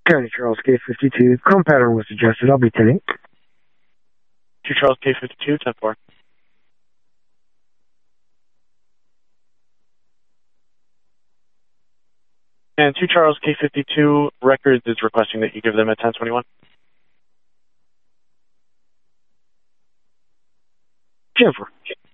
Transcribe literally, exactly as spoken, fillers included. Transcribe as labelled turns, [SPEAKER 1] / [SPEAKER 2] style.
[SPEAKER 1] County Charles K fifty-two, chrome pattern was adjusted. I'll be ten.
[SPEAKER 2] two Charles K fifty-two, ten four. And two Charles K fifty-two, Records is requesting that you give them a ten twenty-one.
[SPEAKER 1] Jennifer.